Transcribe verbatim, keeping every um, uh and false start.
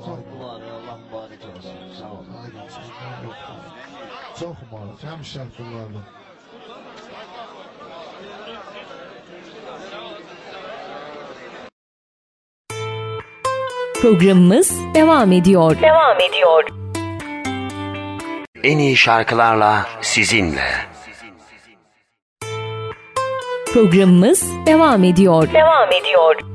Allah Allah mübarek olsun. Sağ ol. Çok mübarek. Hem şarkılarla. Programımız devam ediyor. Devam ediyor. En iyi şarkılarla sizinle. Programımız devam ediyor. Devam ediyor.